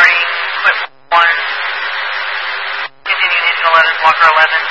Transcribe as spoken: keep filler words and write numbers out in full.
Marty, quit one. Continue engine eleven, Walker eleven.